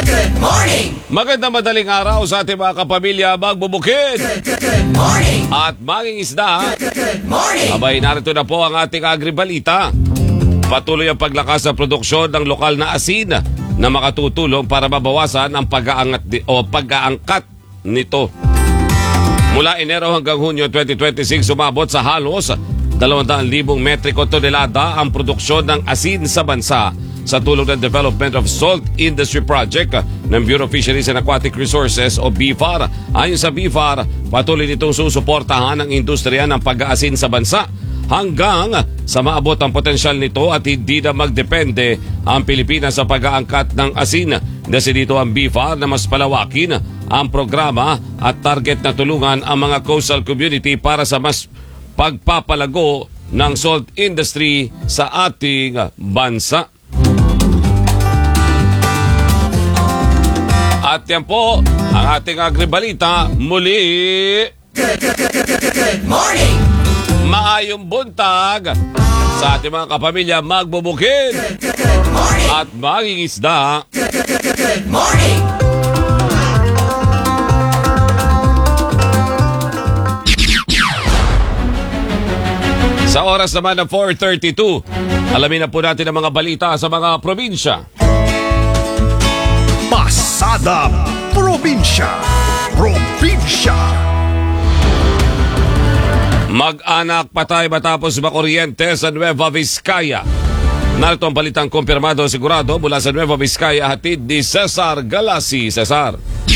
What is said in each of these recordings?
Good morning! Magandang madaling araw sa ating mga kapamilya magbubukid Good morning! at mangingisda. Good morning! Abay, narito na po ang ating agribalita. Patuloy ang paglakas sa produksyon ng lokal na asin na makatutulong para mabawasan ang pag-aangkat nito. Mula Enero hanggang Hunyo 2026, sumabot sa halos 200,000 metriko tonelada ang produksyon ng asin sa bansa sa tulong ng Development of Salt Industry Project ng Bureau of Fisheries and Aquatic Resources o BFAR. Ayon sa BFAR, patuloy nitong susuportahan ang industriya ng pag-aasin sa bansa hanggang sa maabot ang potensyal nito at hindi na magdepende ang Pilipinas sa pag-aangkat ng asin. Dahil dito ang BFAR na mas palawakin ang programa at target na tulungan ang mga coastal community para sa mas pagpapalago ng salt industry sa ating bansa. At yan po ang ating agribalita muli. Good morning! Maayong buntag sa ating mga kapamilya magbubukid Good morning! at mangingisda. Good morning! Sa oras naman ng 4:32, alamin na po natin ang mga balita sa mga probinsya. Pasada Probinsya. Probinsya. Mag-anak patay matapos makuryente sa Nueva Vizcaya. Narito ang balitang kumpirmado sigurado mula sa Nueva Vizcaya, hatid ni Cesar Galasi. Cesar.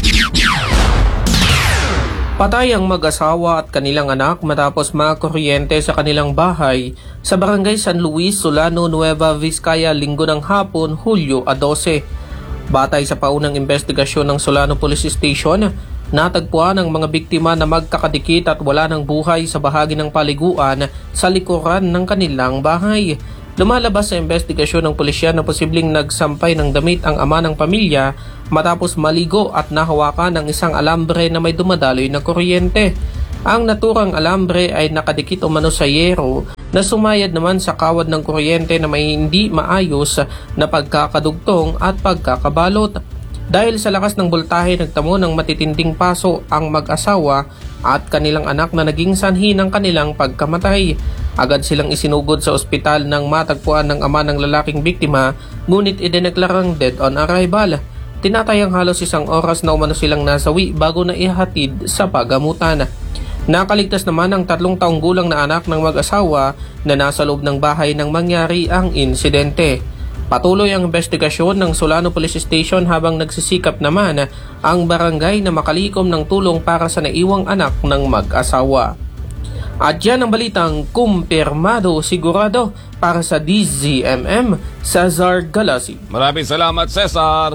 Patay ang mag-asawa at kanilang anak matapos makuryente sa kanilang bahay sa Barangay San Luis, Solano, Nueva Vizcaya, linggo ng hapon, Hulyo 12. Batay sa paunang investigasyon ng Solano Police Station, natagpuan ang mga biktima na magkakadikit at wala ng buhay sa bahagi ng paliguan sa likuran ng kanilang bahay. Lumalabas sa investigasyon ng pulisya na posibleng nagsampay ng damit ang ama ng pamilya matapos maligo at nahawakan ng isang alambre na may dumadaloy na kuryente. Ang naturang alambre ay nakadikit umano sa yero na sumayad naman sa kawad ng kuryente na may hindi maayos na pagkakadugtong at pagkakabalot. Dahil sa lakas ng boltahe, nagtamo ng matitinding paso ang mag-asawa at kanilang anak na naging sanhi ng kanilang pagkamatay. Agad silang isinugod sa ospital nang matagpuan ng ama ng lalaking biktima, ngunit idineklarang dead on arrival. Tinatayang halos 1 oras na umano silang nasawi bago na ihatid sa pagamutan. Nakaligtas naman ang 3 taong gulang na anak ng mag-asawa na nasa loob ng bahay nang mangyari ang insidente. Patuloy ang investigasyon ng Solano Police Station habang nagsisikap naman ang barangay na makalikom ng tulong para sa naiwang anak ng mag-asawa. At yan ang balitang kumpirmado sigurado para sa DZMM, Cesar Galasi. Maraming salamat, Cesar.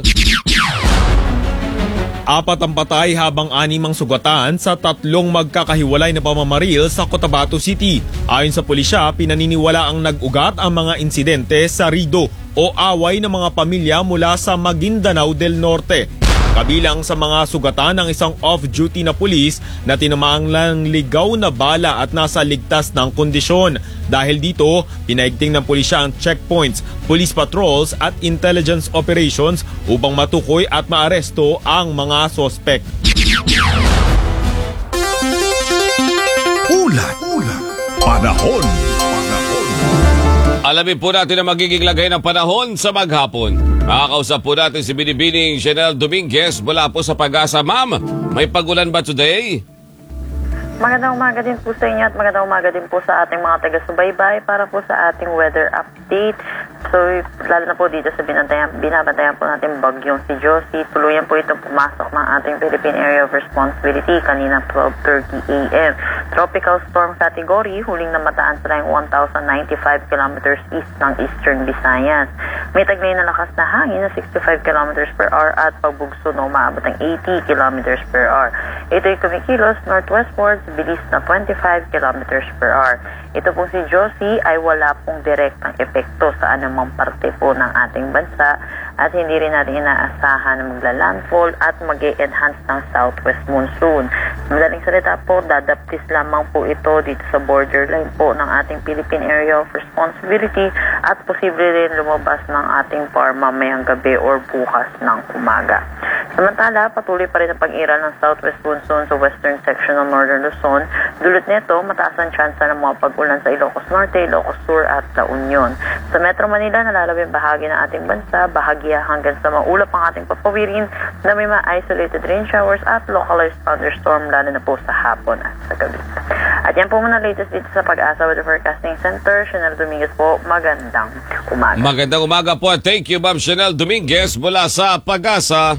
4 ang patay habang 6 ang sugatan sa 3 magkakahiwalay na pamamaril sa Cotabato City. Ayon sa pulisya, pinaniniwala ang nag-ugat ang mga insidente sa rido o away ng mga pamilya mula sa Maguindanao del Norte. Kabilang sa mga sugatan ng isang off-duty na pulis na tinamaang lang ligaw na bala at nasa ligtas ng kondisyon. Dahil dito, pinaigting ng pulisya ang checkpoints, police patrols at intelligence operations upang matukoy at maaresto ang mga sospek. Ulat. Panahon. Alamin po natin ang magiging lagay ng panahon sa maghapon. Makakausap po natin si Binibining Chanel Dominguez mula po sa Pag-asa. Ma'am, may pagulan ba today? Magandang umaga din po sa inyo at magandang umaga din po sa ating mga taga-subaybay para po sa ating weather update. So, lalo na po dito sa binabantayan po natin bagyong si Josie. Tuluyan po itong pumasok ng ating Philippine Area of Responsibility kanina 12:30 a.m. Tropical storm category, huling namataan sa layong 1,095 kilometers east ng Eastern Visayas. May taglay na lakas na hangin na 65 kilometers per hour at pagbugso na umaabot ng 80 kilometers per hour. Ito'y kumikilos northwestward sa bilis na 25 kilometers per hour. Ito pong si Josie ay wala pong direktang epekto sa anumang parte po ng ating bansa at hindi rin natin inaasahan na magla-landfall at mag-e-enhance ng southwest monsoon. Madaling salita po, dadaptis lamang po ito dito sa borderline po ng ating Philippine Area of Responsibility at posible rin lumabas ng ating PAR mamayang gabi or bukas ng umaga. Samantala, patuloy pa rin ang pag-iral ng southwest monsoon sa western section ng northern Luzon. Dulot nito, mataas ang tsansa ng mga pag-ulan sa Ilocos Norte, Ilocos Sur at La Union. Sa Metro Manila, nalalabing bahagi ng ating bansa, bahagya hanggang sa maulap ang ating papawirin na may mga isolated rain showers at localized thunderstorm lalo na po sa hapon at sa gabi. At yan po muna latest dito sa Pag-asa Weather Forecasting Center. Chanel Dominguez po, magandang umaga. Magandang umaga po at thank you Ma'am Chanel Dominguez mula sa Pag-asa.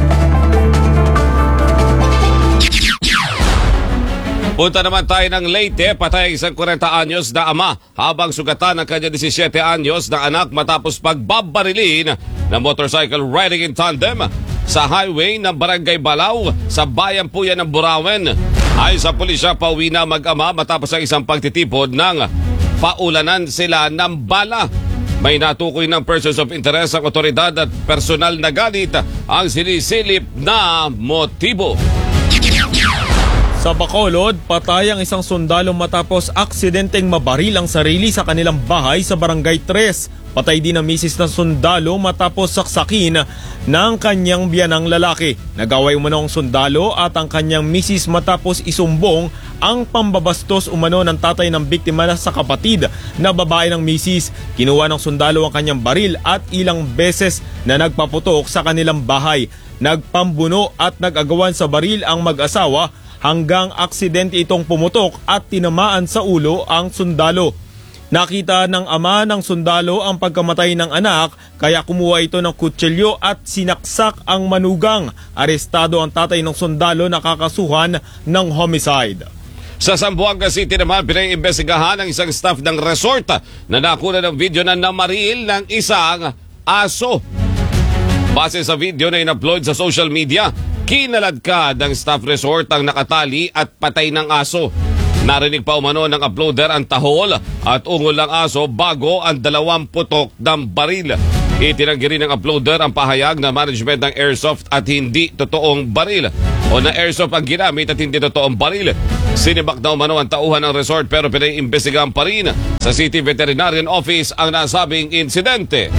Punta naman tayo ng Leyte, patay ang isang 40 anyos na ama habang sugatan ang kanya 17 anyos na anak matapos pagbabarilin ng motorcycle riding in tandem sa highway ng Barangay Balao sa bayan po yan ng Burawen. Ayon sa pulisya, pauwi na mag-ama matapos ang isang pagtitipon ng paulanan sila ng bala. May natukoy ng persons of interest ang otoridad at personal na galit ang sinisilip na motibo. Sa Bacolod, patay ang isang sundalo matapos aksidenteng mabaril ang sarili sa kanilang bahay sa Barangay 3. Patay din ang misis na sundalo matapos saksakin ng kanyang biyanang lalaki. Nagaway umano ang sundalo at ang kanyang misis matapos isumbong ang pambabastos umano ng tatay ng biktima sa kapatid na babae ng misis. Kinuha ng sundalo ang kanyang baril at ilang beses na nagpaputok sa kanilang bahay. Nagpambuno at nag-agawan sa baril ang mag-asawa hanggang aksidente itong pumutok at tinamaan sa ulo ang sundalo. Nakita ng ama ng sundalo ang pagkamatay ng anak kaya kumuha ito ng kutsilyo at sinaksak ang manugang. Arestado ang tatay ng sundalo na kakasuhan ng homicide. Sa Zamboanga City naman, pinaiimbestigahan ng isang staff ng resort na nakuna ng video na namaril ng isang aso. Base sa video na in-upload sa social media, kinaladkad ng staff resort ang nakatali at patay ng aso. Narinig pa umano ng uploader ang tahol at ungol ng aso bago ang 2 putok ng baril. Itinanggi rin ng uploader ang pahayag na management ng airsoft at hindi totoong baril o na airsoft ang ginamit at hindi totoong baril. Sinibak na umano ang tauhan ng resort pero pinaiimbestigahan pa rin sa City Veterinarian Office ang nasabing insidente.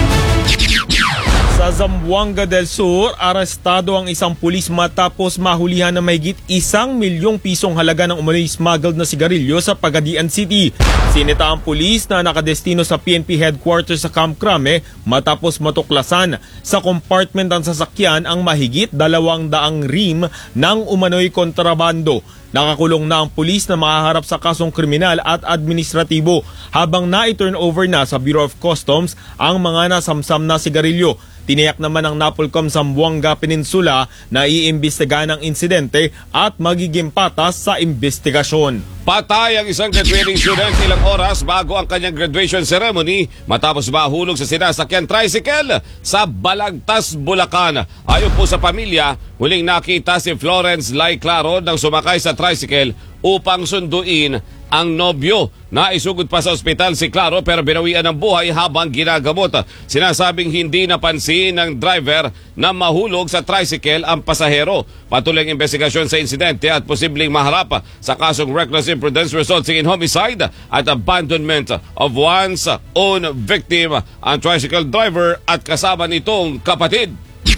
Sa Zamboanga del Sur, arestado ang isang pulis matapos mahulihan na mahigit 1 milyong pisong halaga ng umano'y smuggled na sigarilyo sa Pagadian City. Sinita ang pulis na nakadestino sa PNP headquarters sa Camp Crame matapos matuklasan sa compartment ng sasakyan ang mahigit 200 rim ng umano'y kontrabando. Nakakulong na ang pulis na makaharap sa kasong kriminal at administratibo habang na-turn over na sa Bureau of Customs ang mga nasamsam na sigarilyo. Tiniyak naman ng Napolcom Zamboanga Peninsula na iimbestigahan ang insidente at magiging patas sa investigasyon. Patay ang isang graduating student ilang oras bago ang kanyang graduation ceremony matapos mahulog sa sinasakyan tricycle sa Balagtas, Bulacan. Ayon po sa pamilya, huling nakita si Florence Lai Claro nang sumakay sa tricycle upang sunduin ang nobyo. Naisugod pa sa ospital si Claro pero binawian ng buhay habang ginagamot. Sinasabing hindi napansin ng driver na mahulog sa tricycle ang pasahero. Patuloy ang investigasyon sa insidente at posibleng maharap sa kasong reckless imprudence resulting in homicide at abandonment of one's own victim ang tricycle driver at kasama nitong kapatid.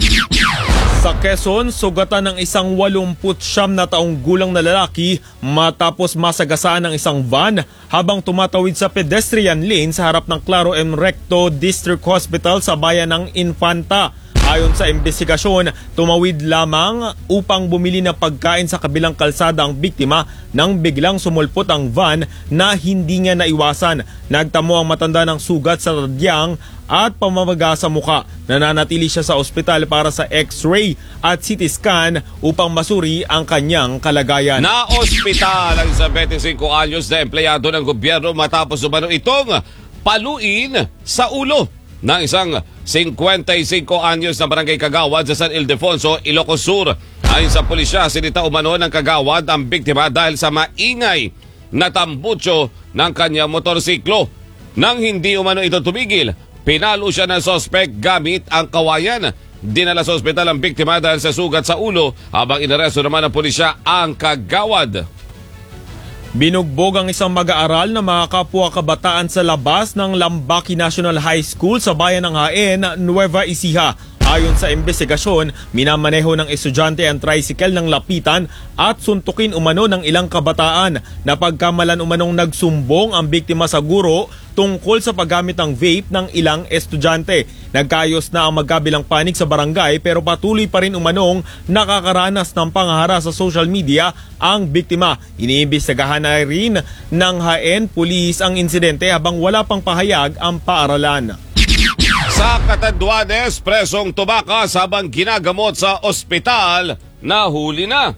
Sa Quezon, sugatan ng isang 89 na taong gulang na lalaki matapos masagasaan ng isang van habang tumatawid sa pedestrian lane sa harap ng Claro M. Recto District Hospital sa bayan ng Infanta. Ayon sa investigasyon, tumawid lamang upang bumili ng pagkain sa kabilang kalsada ang biktima nang biglang sumulpot ang van na hindi niya naiwasan. Nagtamo ang matanda ng sugat sa tadyang at pamamaga sa muka. Nananatili siya sa ospital para sa x-ray at CT scan upang masuri ang kanyang kalagayan. Na-ospital ang isang 25 anyos na empleyado ng gobyerno matapos umano itong paluin sa ulo ng isang 55 anyos na barangay Kagawad sa San Ildefonso, Ilocos Sur. Ayon sa pulisya, sinita umano ng Kagawad ang biktima dahil sa maingay na tambutso ng kanyang motorsiklo. Nang hindi umano ito tumigil, Pinalo siya ng sospek gamit ang kawayan. Dinala sa ospital ang biktima dahil sa sugat sa ulo habang inaresto naman ng pulisya ang kagawad. Binugbog ang isang mag-aaral na mga kapwa kabataan sa labas ng Lambaki National High School sa bayan ng Haen, Nueva Ecija. Ayon sa investigasyon, minamaneho ng estudyante ang tricycle ng lapitan at suntukin umano ng ilang kabataan. Napagkamalan umanong nagsumbong ang biktima sa guro tungkol sa paggamit ng vape ng ilang estudyante. Nagkayos na ang magkabilang panig sa barangay pero patuloy pa rin umanong nakakaranas ng pangahara sa social media ang biktima. Iniimbestigahan na rin ng Haen Police ang insidente habang wala pang pahayag ang paaralan. Sa Catanduanes, presong tumakas habang ginagamot sa ospital, nahuli na.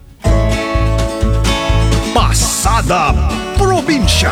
Pasada Probinsya.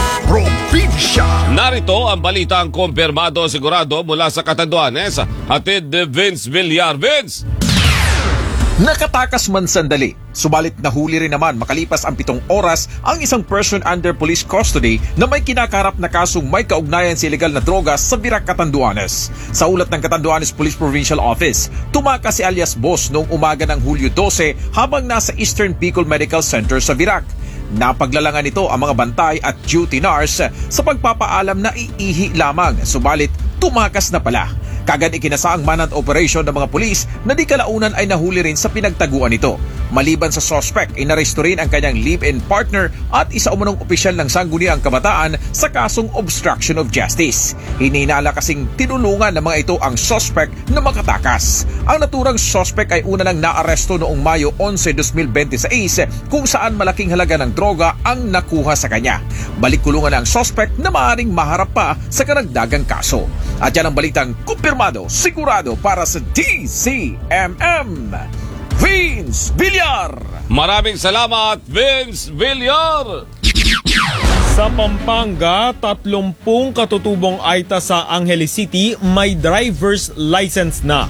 Narito ang balitang kumpirmado sigurado mula sa Catanduanes. Hatid ni Vince Villar. Vince! Nakatakas man sandali, subalit nahuli rin naman makalipas ang 7 oras ang isang person under police custody na may kinakarap na kasong may kaugnayan sa illegal na droga sa Virac, Catanduanes. Sa ulat ng Catanduanes Police Provincial Office, tumakas si alias Boss noong umaga ng Hulyo 12 habang nasa Eastern Bicol Medical Center sa Virac. Napaglalangan nito ang mga bantay at duty nurse sa pagpapaalam na iihi lamang, subalit tumakas na pala. Kagad ikinasa ang manhunt operation ng mga pulis na di kalaunan ay nahuli rin sa pinagtaguan nito. Maliban sa suspect, inaresto rin ang kanyang live-in partner at isa umunong opisyal ng sangguniang kabataan sa kasong obstruction of justice. Hininala kasing tinulungan ng mga ito ang suspect na makatakas. Ang naturang suspect ay una nang naaresto noong Mayo 11, 2026 kung saan malaking halaga ng droga ang nakuha sa kanya. Balik kulungan ang suspect na maaaring maharap pa sa karagdagang kaso. At yan ang balitang kumpirmado, sigurado para sa DZMM. Vince Villar! Maraming salamat, Vince Villar! Sa Pampanga, 30 katutubong Aita sa Angeles City may driver's license na.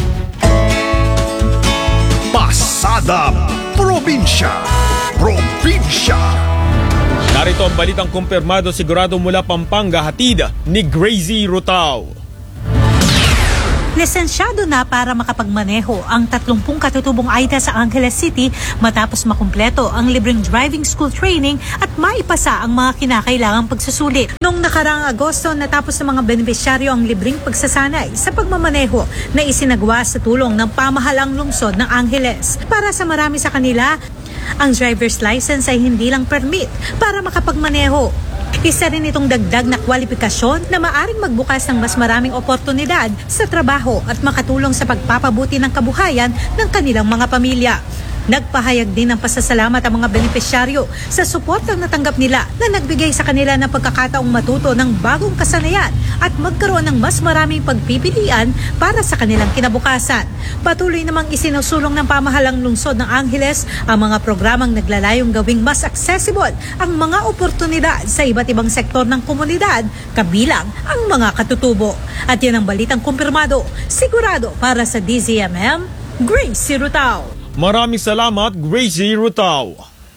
Pasada Probinsya. Narito ang balitang kumpirmado sigurado mula Pampanga, hatid ni Gracie Rutao. Lisensyado na para makapagmaneho ang 30 katutubong Aita sa Angeles City matapos makumpleto ang libreng driving school training at maipasa ang mga kinakailangang pagsusulit. Noong nakaraang Agosto, natapos ng mga benepisyaryo ang libreng pagsasanay sa pagmamaneho na isinagawa sa tulong ng pamahalang lungsod ng Angeles. Para sa marami sa kanila, ang driver's license ay hindi lang permit para makapagmaneho. Isa rin itong dagdag na kwalifikasyon na maaring magbukas ng mas maraming oportunidad sa trabaho at makatulong sa pagpapabuti ng kabuhayan ng kanilang mga pamilya. Nagpahayag din ng pasasalamat ang mga benepisyaryo sa suportang natanggap nila na nagbigay sa kanila ng pagkakataong matuto ng bagong kasanayan at magkaroon ng mas maraming pagpipilian para sa kanilang kinabukasan. Patuloy namang isinusulong ng pamahalang lungsod ng Angeles ang mga programang naglalayong gawing mas accessible ang mga oportunidad sa iba't ibang sektor ng komunidad, kabilang ang mga katutubo. At yan ang balitang kumpirmado, sigurado para sa DZMM, Gracie Rutao. Maraming salamat, Gracie Rutao.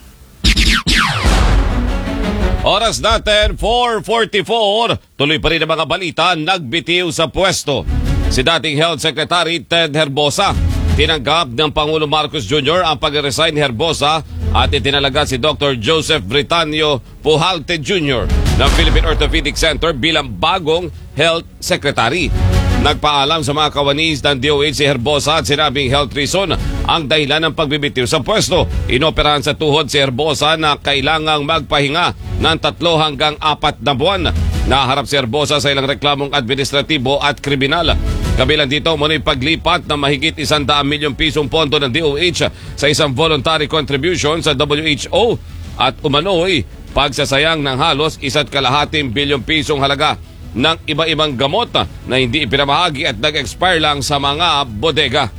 Oras natin, 4:44. Tuloy pa rin ang mga balita, nagbitiw sa pwesto si dating Health Secretary Ted Herbosa. Tinanggap ng Pangulo Marcos Jr. ang pag-resign ni Herbosa at itinalaga si Dr. Joseph Britanio Pujalte Jr. ng Philippine Orthopedic Center bilang bagong Health Secretary. Nagpaalam sa mga kawanis ng DOH si Herbosa at sinabing health reason ang dahilan ng pagbibitiw sa pwesto. Inoperahan sa tuhod si Herbosa na kailangang magpahinga ng 3 hanggang 4 na buwan. Naharap si Herbosa sa ilang reklamong administratibo at kriminal. Kabilang dito muna paglipat ng mahigit 100 milyong pisong pondo ng DOH sa isang voluntary contribution sa WHO at umano'y pagsasayang ng halos 1.5 bilyong pisong halaga ng iba-ibang gamot na hindi ipinamahagi at nag-expire lang sa mga bodega.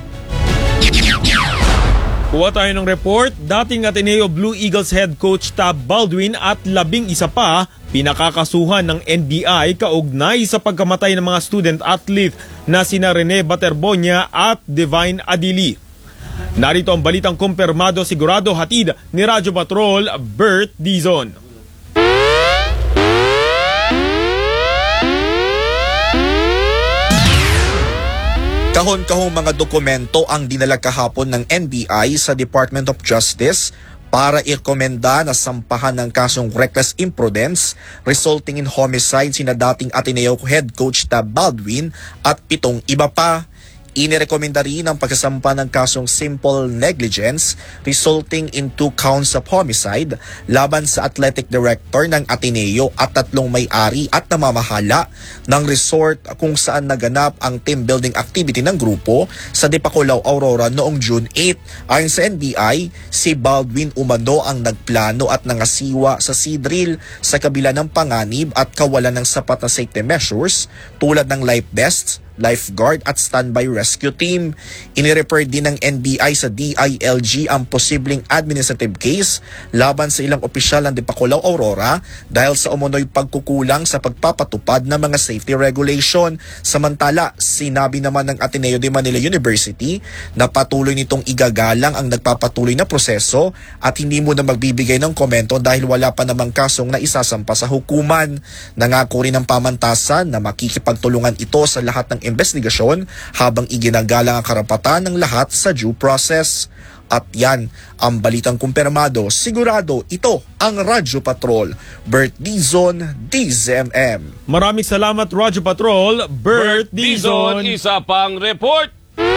Kuha tayo ng report, dating Ateneo Blue Eagles head coach Tab Baldwin at 11 pa pinakakasuhan ng NBI kaugnay sa pagkamatay ng mga student athlete na sina Rene Baterbonia at Divine Adili. Narito ang balitang kumpirmado sigurado hatid ni Radyo Patrol Bert Dizon. Kahon-kahong mga dokumento ang dinala kahapon ng NBI sa Department of Justice para irekomenda na sampahan ng kasong reckless imprudence resulting in homicide sina dating Ateneo head coach Tab Baldwin at 7 iba pa. Inirekomenda rin ang pagsasampa ng kasong simple negligence resulting in 2 counts of homicide laban sa athletic director ng Ateneo at 3 may-ari at namamahala ng resort kung saan naganap ang team building activity ng grupo sa Dipakulaw, Aurora noong June 8. Ayon sa NBI, si Baldwin umano ang nagplano at nangasiwa sa sea drill sa kabila ng panganib at kawalan ng sapat na safety measures tulad ng life vests, lifeguard at standby rescue team. Inirefer din ng NBI sa DILG ang posibleng administrative case laban sa ilang opisyal ng Dipakulaw, Aurora dahil sa umunoy pagkukulang sa pagpapatupad ng mga safety regulation. Samantala, sinabi naman ng Ateneo de Manila University na patuloy nitong igagalang ang nagpapatuloy na proseso at hindi muna magbibigay ng komento dahil wala pa namang kasong na isasampa sa hukuman. Nangako rin ng pamantasan na makikipagtulungan ito sa lahat ng investigasyon habang iginagalang ang karapatan ng lahat sa due process. At yan ang balitang kumpirmado. Sigurado ito ang Radyo Patrol. Bert Dizon, DZMM. Maraming salamat Radyo Patrol, Bert Dizon. Isa pang report.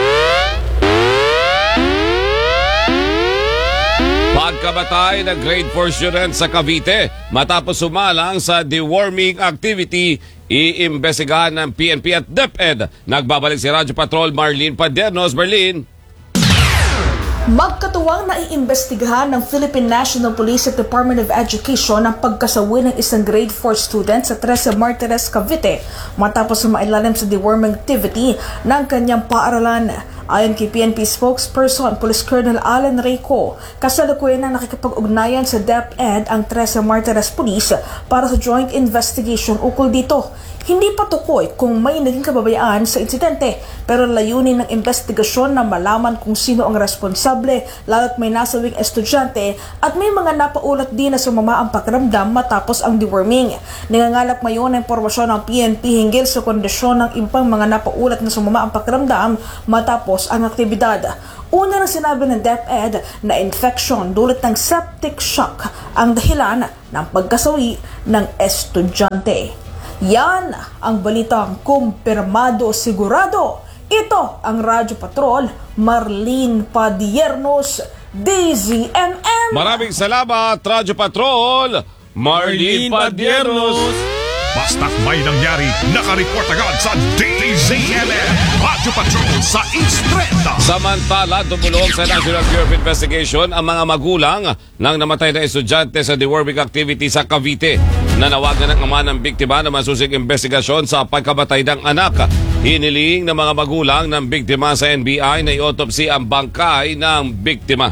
Pagkamatay ng grade 4 student sa Cavite matapos sumalang sa deworming activity, iimbestigahan ng PNP at DepEd. Nagbabalik si Radyo Patrol Marlene Padernos. Marlene. Magkatuwang naiimbestigahan ng Philippine National Police at Department of Education ang pagkasawi ng isang grade 4 student sa Teresa Martires, Cavite matapos mailalim sa deworming activity ng kanyang paaralan. Ayon kay PNP spokesperson Police Colonel Alan Reyco, kasalukuyan na nakikipag-ugnayan sa DepEd ang Teresa Martires Police para sa joint investigation ukol dito. Hindi pa tukoy kung may naging kababayaan sa insidente, pero layunin ng investigasyon na malaman kung sino ang responsable lalo't may nasawing estudyante at may mga napaulat din na sumama ang pakiramdam matapos ang deworming. Nangangalap ngayon ang impormasyon ng PNP hinggil sa kondisyon ng impang mga napaulat na sumama ang pakiramdam matapos ang aktibidad. Una na sinabi ng DepEd na infection dulot ng septic shock ang dahilan ng pagkasawi ng estudyante. Yan ang balitang kumpirmado sigurado. Ito ang Radyo Patrol, Marlene Padiernos, DZMM. Maraming salamat Radyo Patrol Marlene Padiernos. Basta't may nangyari, nakareport agad sa DZMM Radyo Patrol sa East 30. Samantala, tumulong sa National Bureau of Investigation ang mga magulang ng namatay na estudyante sa deworming activity sa Cavite. Nanawagan ng ama ng biktima na masusing investigasyon sa pagkamatay ng anak. Hiniling ng mga magulang ng biktima sa NBI na i-autopsy ang bangkay ng biktima.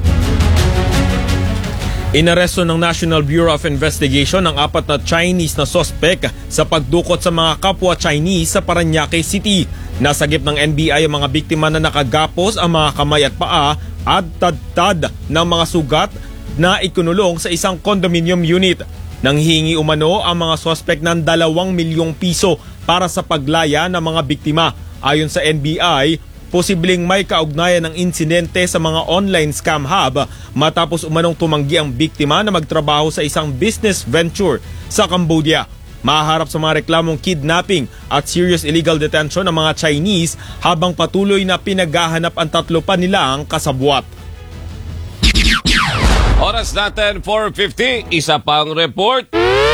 Inaresto ng National Bureau of Investigation ang 4 na Chinese na sospek sa pagdukot sa mga kapwa Chinese sa Parañaque City. Nasagip ng NBI ang mga biktima na nakagapos ang mga kamay at paa at tad-tad ng mga sugat na ikinulong sa isang condominium unit. Nanghingi umano ang mga sospek ng 2 milyong piso para sa paglaya ng mga biktima. Ayon sa NBI, posibleng may kaugnayan ng insidente sa mga online scam hub matapos umanong tumanggi ang biktima na magtrabaho sa isang business venture sa Cambodia. Maharap sa mga reklamong kidnapping at serious illegal detention ng mga Chinese habang patuloy na pinaghahanap ang 3 pa nilang kasabwat. Oras natin 4:50, isa pang report.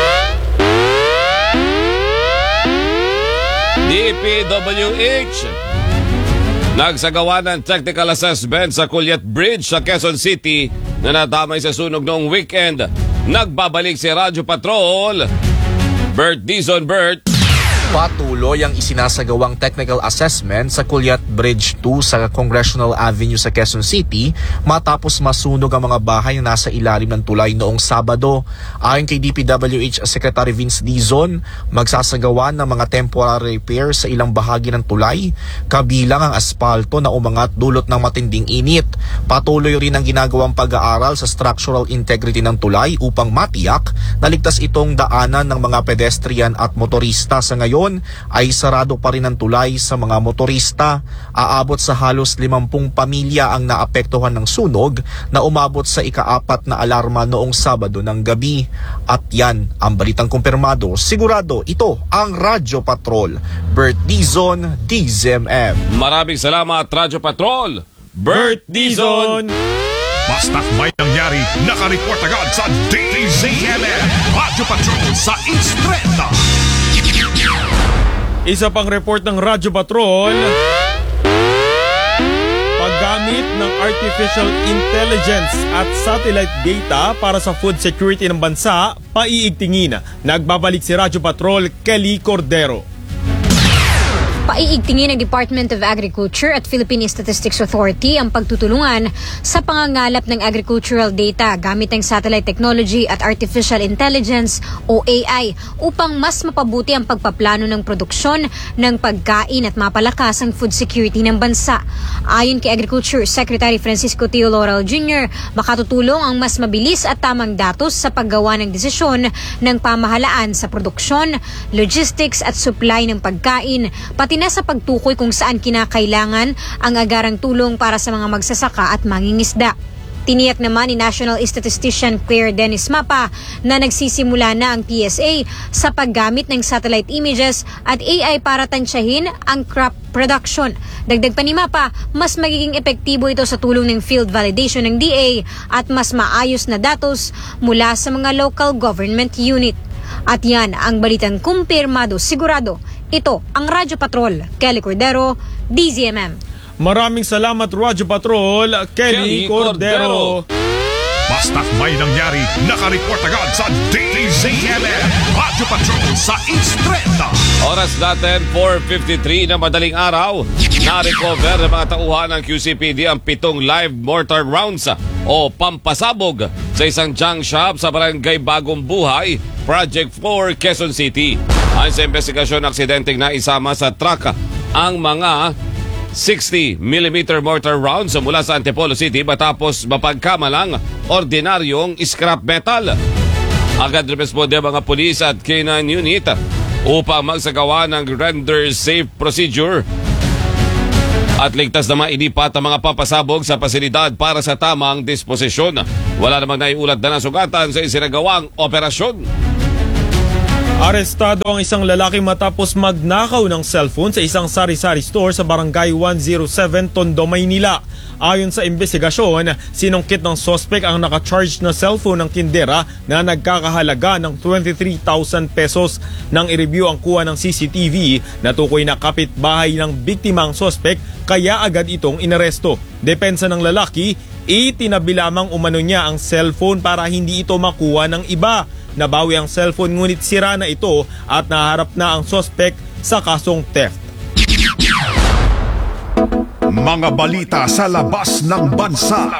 DPWH nagsagawa ng technical assessment sa Culiat Bridge sa Quezon City na nadamay sa sunog noong weekend. Nagbabalik si Radyo Patrol Bert Dizon. Bert. Patuloy ang isinasagawang technical assessment sa Culiat Bridge 2 sa Congressional Avenue sa Quezon City matapos masunog ang mga bahay na nasa ilalim ng tulay noong Sabado. Ayon kay DPWH Secretary Vince Dizon, magsasagawa ng mga temporary repair sa ilang bahagi ng tulay, kabilang ang aspalto na umangat dulot ng matinding init. Patuloy rin ang ginagawang pag-aaral sa structural integrity ng tulay upang matiyak na ligtas itong daanan ng mga pedestrian at motorista. Sa ngayon, ngayon ay sarado pa rin ang tulay sa mga motorista. Aabot sa halos 50 pamilya ang naapektuhan ng sunog na umabot sa ika-4 na alarma noong Sabado ng gabi. At yan ang balitang kumpirmado. Sigurado ito ang Radyo Patrol. Bert Dizon, DZMM. Maraming salamat, Radyo Patrol. Bert Dizon! Basta't may nangyari, nakareport agad sa DZMM Radyo Patrol sa East 30. Isa pang report ng Radyo Patrol, paggamit ng artificial intelligence at satellite data para sa food security ng bansa, paiigtingin. Nagbabalik si Radyo Patrol, Kelly Cordero. Paiigtingin ng Department of Agriculture at Philippine Statistics Authority ang pagtutulungan sa pangangalap ng agricultural data gamit ang satellite technology at artificial intelligence o AI upang mas mapabuti ang pagpaplano ng produksyon ng pagkain at mapalakas ang food security ng bansa. Ayon kay Agriculture Secretary Francisco Teo Laurel Jr., makatutulong ang mas mabilis at tamang datos sa paggawa ng desisyon ng pamahalaan sa produksyon, logistics at supply ng pagkain, pati na sa pagtukoy kung saan kinakailangan ang agarang tulong para sa mga magsasaka at mangingisda. Tiniyak naman ni National Statistician Claire Dennis Mapa na nagsisimula na ang PSA sa paggamit ng satellite images at AI para tansyahin ang crop production. Dagdag pa ni Mapa, mas magiging epektibo ito sa tulong ng field validation ng DA at mas maayos na datos mula sa mga local government unit. At yan ang balitang kumpirmado, sigurado. Ito ang Radyo Patrol, Kelly Cordero, DZMM. Maraming salamat Radyo Patrol, Kelly Cordero. Basta't may nangyari, nakareport agad sa DZMM Radyo Patrol sa East 30. Oras natin, 4:53 na madaling araw. Na-recover ng mga tauhan ng QCPD ang 7 live mortar rounds o pampasabog sa isang junk shop sa barangay Bagong Buhay, Project 4, Quezon City. Ayon sa investigasyon, aksidenteng naisama sa truck ang mga 60mm mortar rounds mula sa Antipolo City matapos mapagkamalang ordinaryong scrap metal. Agad responde mga pulis at K9 unit upang magsagawa ng render safe procedure at ligtas na mailipat ang mga papasabog sa pasilidad para sa tamang disposisyon. Wala namang naiulat na nasugatan sa isinagawang operasyon. Arestado ang isang lalaki matapos magnakaw ng cellphone sa isang sari-sari store sa Barangay 107, Tondo, Maynila. Ayon sa investigasyon, sinungkit ng suspect ang naka-charge na cellphone ng tindera na nagkakahalaga ng 23,000 pesos. Nang i-review ang kuha ng CCTV, natukoy na kapitbahay ng biktima ang suspect kaya agad itong inaresto. Depensa ng lalaki, itinabi lamang umano niya ang cellphone para hindi ito makuha ng iba. Nabawi ang cellphone ngunit sira na ito at naharap na ang suspect sa kasong theft. Mga balita sa labas ng bansa.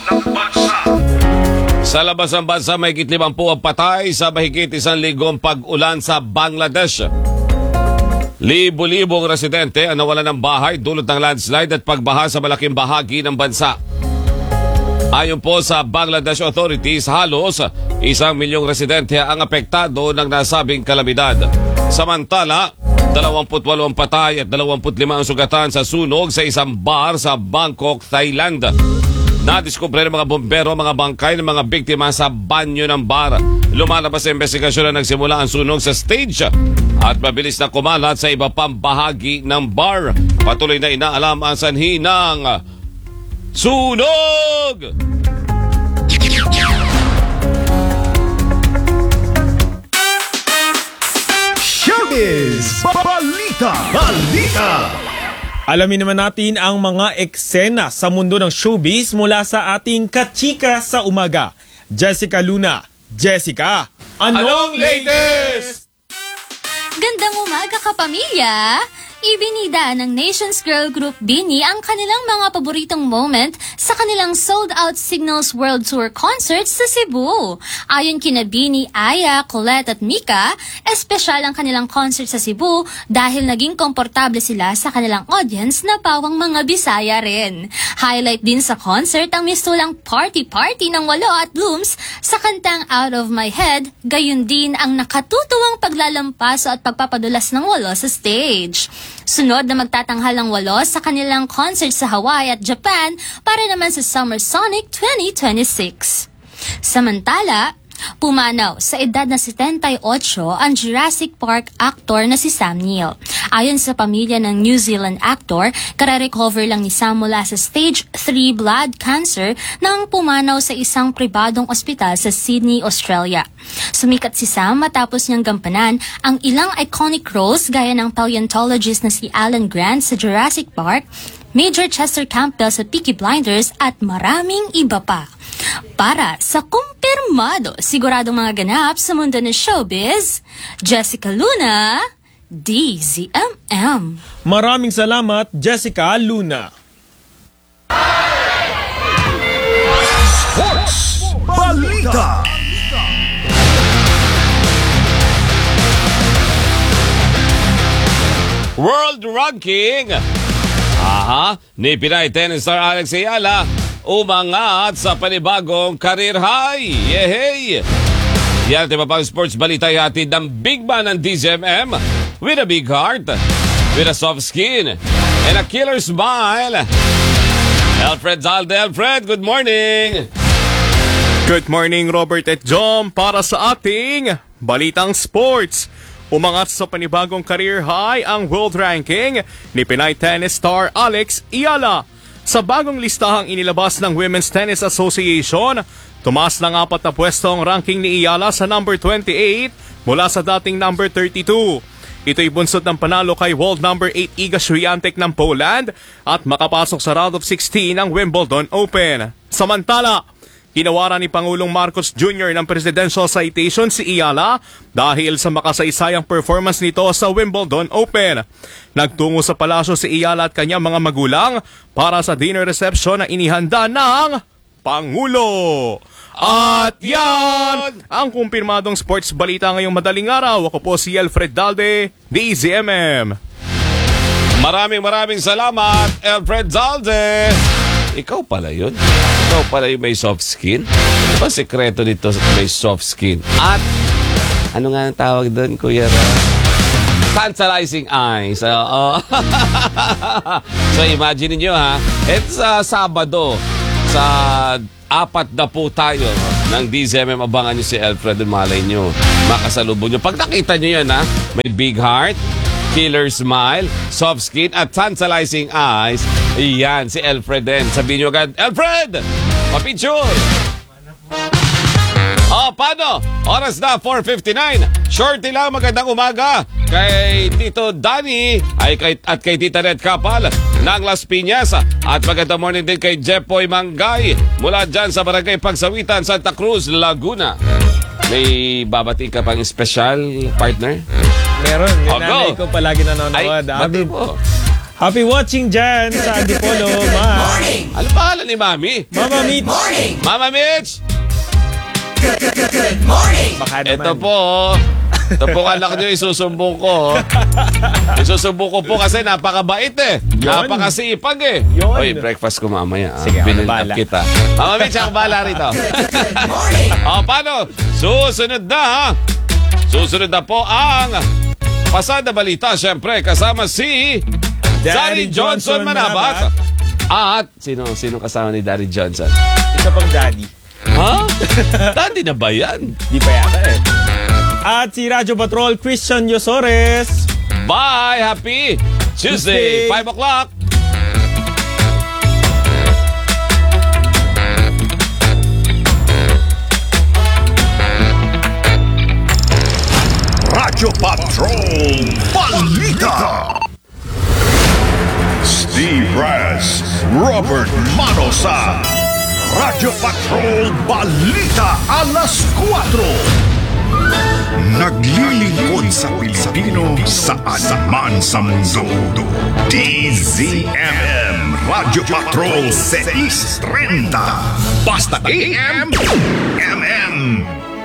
Sa labas ng bansa, may 50 ang patay sa mahigit 1,000 pag-ulan sa Bangladesh. Libo-libong residente ang nawalan ng bahay dulot ng landslide at pagbaha sa malaking bahagi ng bansa. Ayon po sa Bangladesh authorities, halos 1 milyong residente ang apektado ng nasabing kalamidad. Samantala, 28 patay at 25 ang sugatan sa sunog sa isang bar sa Bangkok, Thailand. Nadiskubre ng mga bombero mga bangkay ng mga biktima sa banyo ng bar. Lumalabas sa investigasyon na nagsimula ang sunog sa stage at mabilis na kumalat sa iba pang bahagi ng bar. Patuloy na inaalam ang sanhi ng sunog! Showbiz! Balita! Alamin naman natin ang mga eksena sa mundo ng showbiz mula sa ating kachika sa umaga. Jessica Luna. Jessica, anong latest? Gandang umaga ka, pamilya! Ibinida ng Nations Girl Group BINI ang kanilang mga paboritong moment sa kanilang sold-out Signals World Tour concert sa Cebu. Ayon kina BINI, Aya, Colette at Mika, espesyal ang kanilang concert sa Cebu dahil naging komportable sila sa kanilang audience na pawang mga Bisaya rin. Highlight din sa concert ang mistulang party-party ng Walo at Blooms sa kantang Out of My Head, gayon din ang nakatutuwang paglalampaso at pagpapadulas ng Walo sa stage. Sunod na magtatanghal ang Walo sa kanilang concert sa Hawaii at Japan para naman sa Summer Sonic 2026. Samantala, pumanaw sa edad na 78 ang Jurassic Park actor na si Sam Neill. Ayon sa pamilya ng New Zealand actor, kare-recover lang ni Sam mula sa stage 3 blood cancer nang pumanaw sa isang pribadong ospital sa Sydney, Australia. Sumikat si Sam matapos niyang gampanan ang ilang iconic roles gaya ng paleontologist na si Alan Grant sa Jurassic Park, Major Chester Campbell sa Peaky Blinders at maraming iba pa. Para sa kumpirmado, siguradong mga ganap sa mundo ng showbiz, Jessica Luna, DZMM. Maraming salamat, Jessica Luna. Sports Balita. World Ranking. Ni Pinay tennis star Alex Ayala umangat sa panibagong career high. Yehey! Yan at iba pang sports balita hatid ng big man ng DZMM with a big heart, with a soft skin, and a killer smile. Alfred Zalde. Alfred, good morning! Good morning, Robert at John, para sa ating Balitang Sports. Umangat sa panibagong career high ang world ranking ni Pinay tennis star Alex Ayala. Sa bagong listahang inilabas ng Women's Tennis Association, tumaas ng 4 na pwesto ang ranking ni Ayala sa number 28 mula sa dating number 32. Ito'y bunsod ng panalo kay world number 8 Iga Swiatek ng Poland at makapasok sa round of 16 ng Wimbledon Open. Samantala, ginawaran ni Pangulong Marcos Jr. ng Presidential Citation si Ayala dahil sa makasaysayang performance nito sa Wimbledon Open. Nagtungo sa palasyo si Ayala at kanyang mga magulang para sa dinner reception na inihanda ng Pangulo. At yan ang kumpirmadong sports balita ngayong madaling araw. Ako po si Alfred Zalde, DZMM. Maraming salamat, Alfred Zalde. Ikaw pala yun. Ikaw pala yung may soft skin. Ano ba sekreto dito may soft skin? At ano nga ang tawag doon, Kuya Ra? Tantalizing eyes. So imagine niyo ha, it's Sabado sa 4 na po tayo ng DZMM. Abangan nyo si Alfred, malay nyo, makasalubong nyo. Pag nakita nyo yan ha, may big heart, killer smile, soft skin, at tantalizing eyes. Iyan, si Alfred din. Sabihin nyo agad, Alfred! Papicture! Paano? Oras na, 4:59. Shorty lang, magandang umaga. Kay Tito Danny at kay Tita Red Kapal ng Las Piñas. At magandang morning din kay Jepoy Mangay mula dyan sa Barangay Pagsawitan, Santa Cruz, Laguna. May babati ka pang special partner? Meron. Yung nanay ko palagi nanonood. Bati mo. Happy watching dyan sa Antipolo, Ma. Morning! Ano pangalan ni Mami? Mama Mitch. Morning! Mama Mitch! Good morning! Baka naman. Ito po anak nyo, isusumbong ko. Isusumbong ko po kasi napakabait eh. Yun. Napakasipag eh. Yun. Oy, breakfast ko mamaya. Sige, Binilap kita. Mama Mitch, ako bahala rito. Paano? Susunod na ha. Susunod na po ang Pasada Balita. Siyempre, kasama si Daddy Johnson Manabat. At sino kasama ni Daddy Johnson? Isa pang daddy. Ha? Daddy na ba yan? Di pa yata eh. At si Radyo Patrol Christian Yosores. Bye! Happy Tuesday! 5 o'clock! Radyo Patrol Balita. Steve Brass, Robert Manosa. Radyo Patrol Balita alas 4. Naglilingkod sa Pilipino saan man sa mundo. DZMM Radio Patrol 630. Basta AM, MM.